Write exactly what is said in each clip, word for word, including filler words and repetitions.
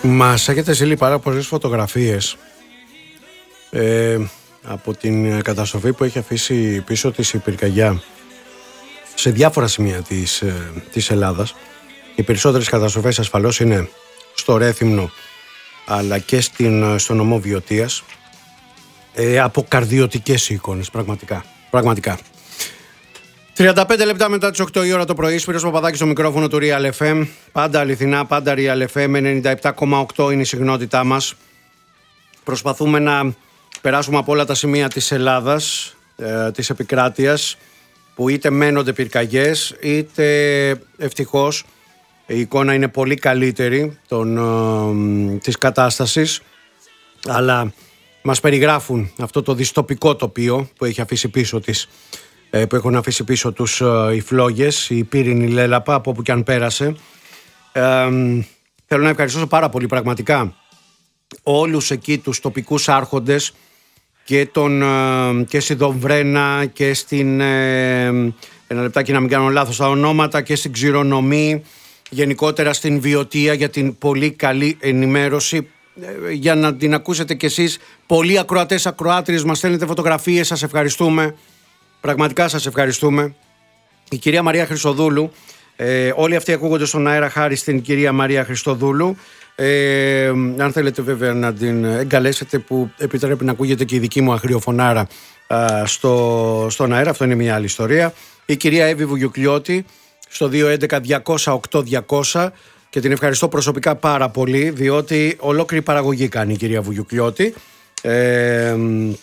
Μας έχετε στείλει πάρα πολλές φωτογραφίες ε, από την καταστροφή που έχει αφήσει πίσω της η πυρκαγιά σε διάφορα σημεία της, ε, της Ελλάδας. Οι περισσότερες καταστροφές ασφαλώς είναι στο Ρέθυμνο, αλλά και στην, στο νομό Βιωτίας. Ε, αποκαρδιωτικές εικόνες, πραγματικά. πραγματικά. τριάντα πέντε λεπτά μετά τις οκτώ η ώρα το πρωί, Σπύρος Παπαδάκης στο μικρόφωνο του Real εφ εμ. Πάντα αληθινά, πάντα Real εφ εμ. ενενήντα επτά κόμμα οκτώ είναι η συχνότητά μας. Προσπαθούμε να περάσουμε από όλα τα σημεία της Ελλάδας, ε, της επικράτειας, που είτε μένονται πυρκαγιές, είτε ευτυχώς η εικόνα είναι πολύ καλύτερη των, ε, της κατάστασης. Αλλά μας περιγράφουν αυτό το δυστοπικό τοπίο που έχει αφήσει πίσω της, που έχουν αφήσει πίσω τους οι φλόγες, η πύρινη λέλαπα από όπου και αν πέρασε. Ε, θέλω να ευχαριστήσω πάρα πολύ πραγματικά όλους εκεί τους τοπικούς άρχοντες και, τον, και στη Δομβρένα και στην, ε, ένα λεπτάκι να μην κάνω λάθος τα ονόματα, και στην Ξηρονομí, γενικότερα στην Βιωτία, για την πολύ καλή ενημέρωση, ε, για να την ακούσετε κι εσείς. Πολλοί ακροατές, ακροάτριες μας στέλνετε φωτογραφίες, σας ευχαριστούμε. Πραγματικά σας ευχαριστούμε. Η κυρία Μαρία Χριστοδούλου, ε, όλοι αυτοί ακούγονται στον αέρα χάρη στην κυρία Μαρία Χριστοδούλου. Ε, αν θέλετε βέβαια να την εγκαλέσετε, που επιτρέπει να ακούγεται και η δική μου αγριοφωνάρα α, στο, στον αέρα, αυτό είναι μια άλλη ιστορία. Η κυρία Εύη Βουγιουκλιώτη στο δύο έντεκα διακόσια οκτώ διακόσια, και την ευχαριστώ προσωπικά πάρα πολύ, διότι ολόκληρη παραγωγή κάνει η κυρία Βουγιουκλιώτη. Ε,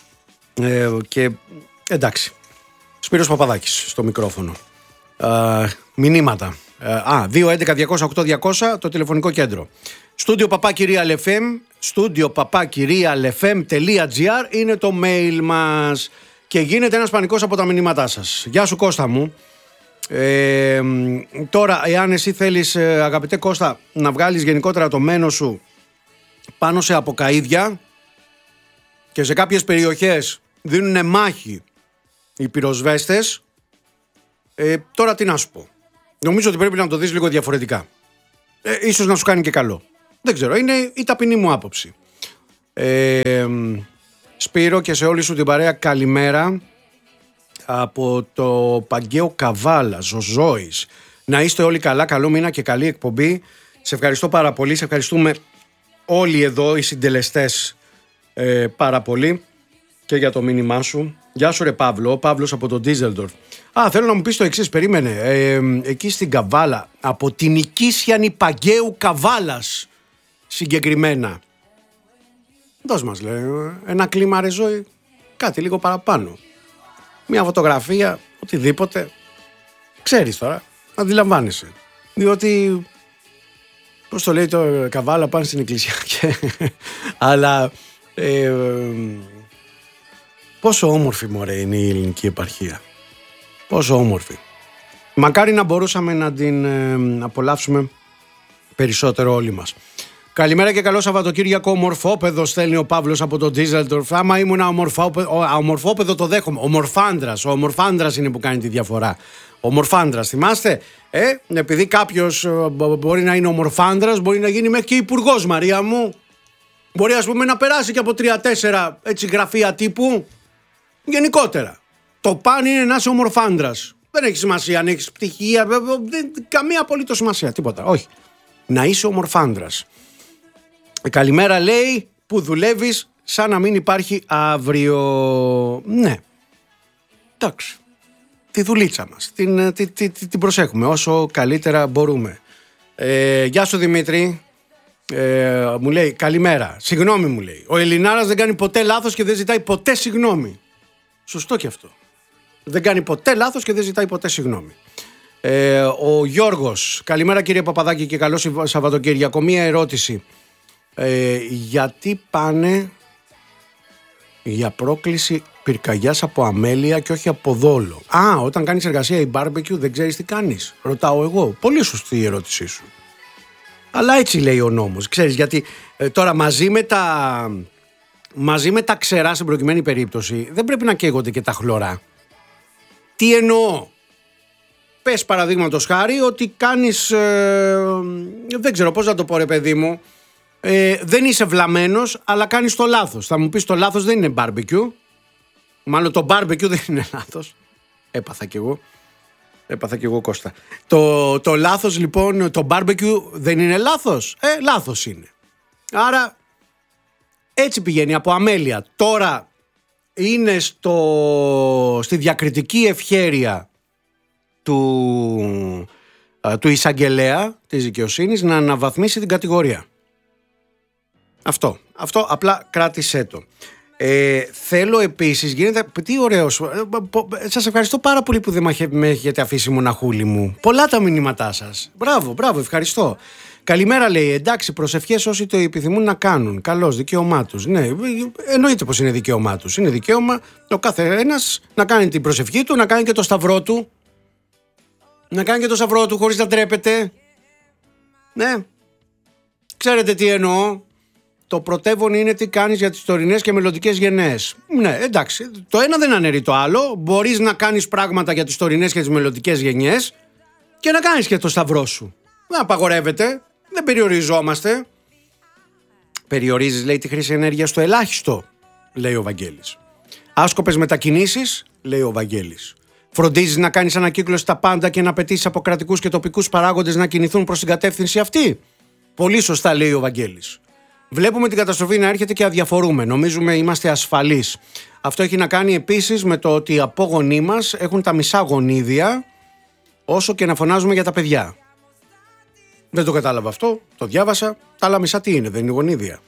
ε, και εντάξει. Σπύρος Παπαδάκης στο μικρόφωνο. Α, μηνύματα. Α, δύο έντεκα διακόσια οκτώ διακόσια το τηλεφωνικό κέντρο. Στούντιο παπάκι Real εφ εμ, στούντιο παπάκι Real εφ εμ τελεία τζι άρ είναι το mail μας. Και γίνεται ένας πανικός από τα μηνύματά σας. Γεια σου Κώστα μου. Ε, τώρα, εάν εσύ θέλεις, αγαπητέ Κώστα, να βγάλεις γενικότερα το μένο σου πάνω σε αποκαΐδια, και σε κάποιες περιοχές δίνουν μάχη οι πυροσβέστες, ε, τώρα τι να σου πω. Νομίζω ότι πρέπει να το δεις λίγο διαφορετικά. Ε, ίσως να σου κάνει και καλό. Δεν ξέρω, είναι η ταπεινή μου άποψη. Ε, Σπύρο, και σε όλη σου την παρέα, καλημέρα από το Παγκαίο Καβάλα, Ζωζόης. Να είστε όλοι καλά, καλό μήνα και καλή εκπομπή. Σε ευχαριστώ πάρα πολύ, σε ευχαριστούμε όλοι εδώ οι συντελεστές ε, πάρα πολύ και για το μήνυμά σου. Γεια σου ρε Παύλο, ο Παύλος από το Ντίζελντορφ. Α, θέλω να μου πεις το εξής, περίμενε. Ε, εκεί στην Καβάλα, από την οικίσιανη Παγκαίου Καβάλας συγκεκριμένα. Δώσ' μας, λέει, ένα κλίμα ρε ζωή, κάτι λίγο παραπάνω. Μια φωτογραφία, οτιδήποτε. Ξέρεις τώρα, αντιλαμβάνεσαι. Διότι, πώς το λέει το Καβάλα, πάνε στην εκκλησία και... Αλλά... Ε, πόσο όμορφη μωρέ είναι η ελληνική επαρχία. Πόσο όμορφη. Μακάρι να μπορούσαμε να την ε, απολαύσουμε περισσότερο όλοι μας. Καλημέρα και καλό Σαββατοκύριακο. Ομορφόπεδο, στέλνει ο Παύλος από το Ντίζελντορφ. Άμα ήμουν ομορφόπεδο, ομορφόπεδο το δέχομαι. Ομορφάντρας. Ο ομορφάντρας είναι που κάνει τη διαφορά. Ομορφάντρας, θυμάστε. Ε, επειδή κάποιος μπορεί να είναι ομορφάντρας, μπορεί να γίνει μέχρι και υπουργός, Μαρία μου. Μπορεί, ας πούμε, να περάσει και από τρία-τέσσερα έτσι γραφεία τύπου. Γενικότερα. Το παν είναι να είσαι ομορφάντρας. Δεν έχει σημασία αν έχεις πτυχία, δεν, καμία απολύτως σημασία, τίποτα. Όχι. Να είσαι ομορφάντρας. Καλημέρα, λέει, που δουλεύεις σαν να μην υπάρχει αύριο. Ναι. Εντάξει. Τη δουλίτσα μας. Την, την, την, την προσέχουμε όσο καλύτερα μπορούμε. Ε, γεια σου Δημήτρη. Ε, μου λέει καλημέρα. Συγγνώμη, μου λέει. Ο Ελληνάρας δεν κάνει ποτέ λάθος και δεν ζητάει ποτέ συγγνώμη. Σωστό και αυτό. Δεν κάνει ποτέ λάθος και δεν ζητάει ποτέ συγγνώμη. Ε, ο Γιώργος. Καλημέρα κύριε Παπαδάκη και καλό Σαββατοκύριακο. Μία ερώτηση. Ε, γιατί πάνε για πρόκληση πυρκαγιάς από αμέλεια και όχι από δόλο? Α, όταν κάνεις εργασία ή barbecue δεν ξέρεις τι κάνεις? Ρωτάω εγώ. Πολύ σωστή η ερώτησή σου. Αλλά έτσι λέει ο νόμος. Ξέρεις γιατί ε, τώρα μαζί με τα μαζί με τα ξερά στην προκειμένη περίπτωση δεν πρέπει να καίγονται και τα χλωρά. Τι εννοώ? Πες παραδείγματος χάρη ότι κάνεις ε, δεν ξέρω πώς να το πω ρε παιδί μου, Ε, δεν είσαι βλαμμένος, αλλά κάνεις το λάθος. Θα μου πεις το λάθος δεν είναι barbecue. Μάλλον το barbecue δεν είναι λάθος. Έπαθα κι εγώ. Έπαθα κι εγώ, Κώστα. Το, το λάθος λοιπόν, το barbecue δεν είναι λάθος. Ε, λάθος είναι. Άρα έτσι πηγαίνει από αμέλεια. Τώρα είναι στο, στη διακριτική ευχέρεια του, του εισαγγελέα της δικαιοσύνης να αναβαθμίσει την κατηγορία. Αυτό. Αυτό απλά κράτησέ το. Ε, θέλω επίσης, γίνεται. Τι ωραίος. Σας ευχαριστώ πάρα πολύ που δεν με έχετε αφήσει μοναχούλη μου. Πολλά τα μηνύματά σας. Μπράβο, μπράβο, ευχαριστώ. Καλημέρα, λέει. Εντάξει, προσευχές όσοι το επιθυμούν να κάνουν. Καλώς, δικαίωμά τους. Ναι, εννοείται πως είναι δικαίωμά τους. Είναι δικαίωμα ο κάθε ένας να κάνει την προσευχή του, να κάνει και το σταυρό του. Να κάνει και το σταυρό του χωρίς να τρέπεται. Ναι. Ξέρετε τι εννοώ. Το πρωτεύον είναι τι κάνεις για τις τωρινές και μελλοντικές γενναίες. Ναι, εντάξει. Το ένα δεν αναιρεί το άλλο. Μπορείς να κάνεις πράγματα για τις τωρινές και τις μελλοντικές γενιές και να κάνεις και το σταυρό σου. Δεν απαγορεύεται. Δεν περιοριζόμαστε. Περιορίζεις, λέει, τη χρήση ενέργειας στο ελάχιστο, λέει ο Βαγγέλης. Άσκοπες μετακινήσεις, λέει ο Βαγγέλης. Φροντίζεις να κάνεις ανακύκλωση τα πάντα και να απαιτήσεις από κρατικούς και τοπικούς παράγοντες να κινηθούν προς την κατεύθυνση αυτή. Πολύ σωστά, λέει ο Βαγγέλης. Βλέπουμε την καταστροφή να έρχεται και αδιαφορούμε. Νομίζουμε είμαστε ασφαλείς. Αυτό έχει να κάνει επίσης με το ότι οι απόγονοί μας έχουν τα μισά γονίδια, όσο και να φωνάζουμε για τα παιδιά. Δεν το κατάλαβα αυτό, το διάβασα. Τα άλλα μισά τι είναι, δεν είναι γονίδια.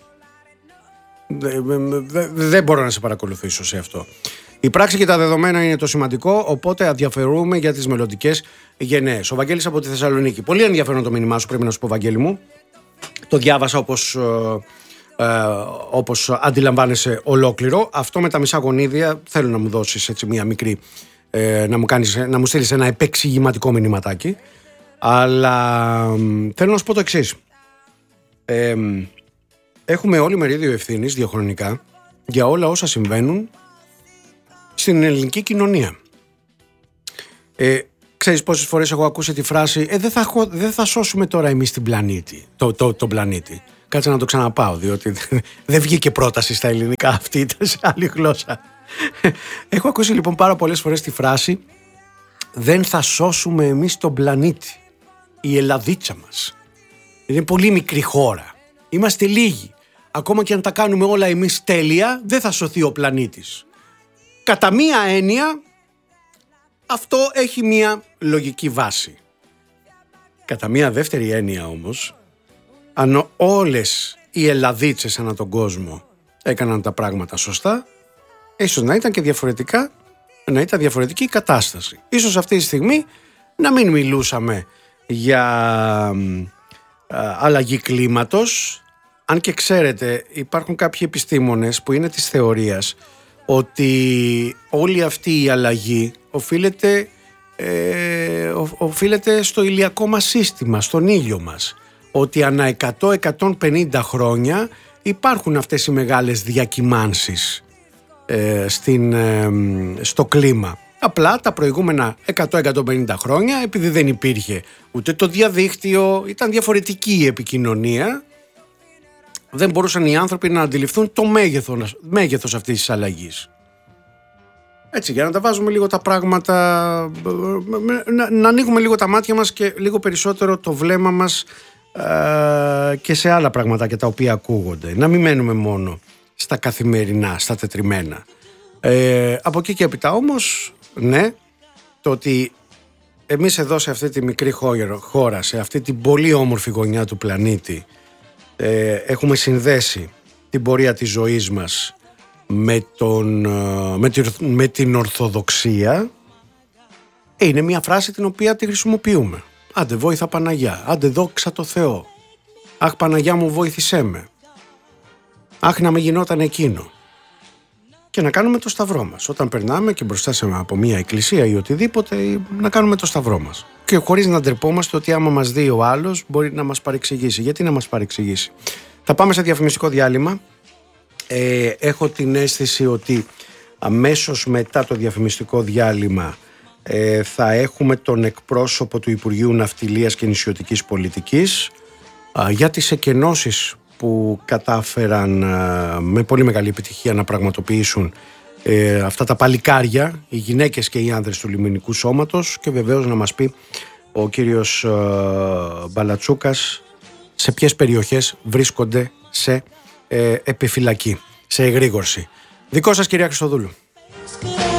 Δεν δε, δε μπορώ να σε παρακολουθήσω σε αυτό. Η πράξη και τα δεδομένα είναι το σημαντικό, οπότε αδιαφερούμε για τις μελλοντικές γενναίες. Ο Βαγγέλης από τη Θεσσαλονίκη. Πολύ ενδιαφέρον το μήνυμά σου, πρέπει να σου πω, Βαγγέλη μου. Το διάβασα όπως, ε, ε, όπως αντιλαμβάνεσαι ολόκληρο. Αυτό με τα μισά γονίδια θέλω να μου δώσεις έτσι μια μικρή, ε, να μου, κάνεις, να μου στείλεις ένα επεξηγηματικό μηνυματάκι. Αλλά ε, θέλω να σου πω το εξής. Ε, έχουμε όλοι μερίδιο ευθύνης διαχρονικά για όλα όσα συμβαίνουν στην ελληνική κοινωνία. Ε, Ξέρεις πόσες φορές έχω ακούσει τη φράση «Ε, δεν θα, δεν θα σώσουμε τώρα εμείς την πλανήτη, το, το, τον πλανήτη». Κάτσε να το ξαναπάω, διότι δεν βγήκε πρόταση στα ελληνικά, αυτή ήταν σε άλλη γλώσσα. Έχω ακούσει λοιπόν πάρα πολλές φορές τη φράση «Δεν θα σώσουμε εμείς τον πλανήτη, η Ελλαδίτσα μας». Είναι πολύ μικρή χώρα, είμαστε λίγοι. Ακόμα και αν τα κάνουμε όλα εμείς τέλεια, δεν θα σωθεί ο πλανήτης. Κατά μία έννοια, αυτό έχει μία λογική βάση. Κατά μία δεύτερη έννοια όμως, αν όλες οι Ελλαδίτσες ανά τον κόσμο έκαναν τα πράγματα σωστά, ίσως να ήταν και διαφορετικά, να ήταν διαφορετική η κατάσταση. Ίσως αυτή τη στιγμή να μην μιλούσαμε για α, αλλαγή κλίματος, αν και ξέρετε υπάρχουν κάποιοι επιστήμονες που είναι της θεωρίας ότι όλη αυτή η αλλαγή οφείλεται, ε, ο, οφείλεται στο ηλιακό μας σύστημα, στον ήλιο μας. Ότι ανά εκατό με εκατόν πενήντα χρόνια υπάρχουν αυτές οι μεγάλες διακυμάνσεις ε, στην, ε, στο κλίμα. Απλά τα προηγούμενα εκατό με εκατόν πενήντα χρόνια, επειδή δεν υπήρχε ούτε το διαδίκτυο, ήταν διαφορετική η επικοινωνία, δεν μπορούσαν οι άνθρωποι να αντιληφθούν το μέγεθος, μέγεθος αυτής της αλλαγής. Έτσι, για να τα βάζουμε λίγο τα πράγματα, να, να ανοίγουμε λίγο τα μάτια μας και λίγο περισσότερο το βλέμμα μας ε, και σε άλλα πραγματάκια τα οποία ακούγονται. Να μην μένουμε μόνο στα καθημερινά, στα τετριμένα. Ε, από εκεί και έπειτα όμως, ναι, το ότι εμείς εδώ σε αυτή τη μικρή χώρα, σε αυτή την πολύ όμορφη γωνιά του πλανήτη, ε, έχουμε συνδέσει την πορεία της ζωής μας με, τον, με, τη, με την Ορθοδοξία, ε, είναι μια φράση την οποία τη χρησιμοποιούμε. Άντε βόηθα Παναγιά, άντε δόξα τω Θεώ, αχ Παναγιά μου βοήθησέ με, αχ να με γινόταν εκείνο. Και να κάνουμε το σταυρό μας. Όταν περνάμε και μπροστά σε από μια εκκλησία ή οτιδήποτε, να κάνουμε το σταυρό μας. Και χωρίς να ντρεπόμαστε ότι άμα μας δει ο άλλος μπορεί να μας παρεξηγήσει. Γιατί να μας παρεξηγήσει? Θα πάμε σε διαφημιστικό διάλειμμα. Ε, έχω την αίσθηση ότι αμέσως μετά το διαφημιστικό διάλειμμα ε, θα έχουμε τον εκπρόσωπο του Υπουργείου Ναυτιλίας και Νησιωτικής Πολιτικής α, για τις εκενώσεις που κατάφεραν με πολύ μεγάλη επιτυχία να πραγματοποιήσουν ε, αυτά τα παλικάρια, οι γυναίκες και οι άνδρες του λιμενικού σώματος, και βεβαίως να μας πει ο κύριος ε, Μπαλατσούκας σε ποιες περιοχές βρίσκονται σε ε, επιφυλακή, σε εγρήγορση. Δικό σας, κυρία Χριστοδούλου.